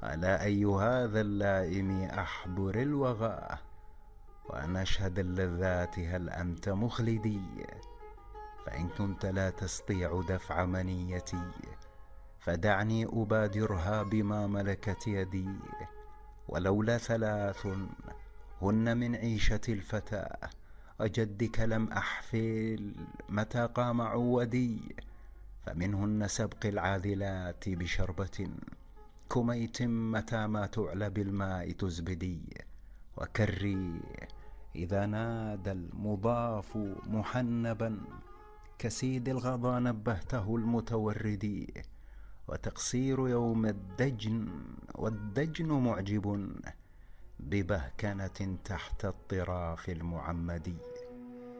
ألا أي هذا اللائم أحضر الوغى، وأن أشهد اللذات هل أنت مخلدي؟ فإن كنت لا تستطيع دفع منيتي، فدعني أبادرها بما ملكت يدي. ولولا ثلاث هن من عيشة الفتى، أجدك لم أحفل متى قام عودي. فمنهن سبق العاذلات بشربة، كميت متى ما تعلى بالماء تزبدي. وكري إذا نادى المضاف محنبا، كسيد الغضا نبهته المتوردي. وتقصير يوم الدجن والدجن معجب، ببهكنة تحت الطراف المعمدي.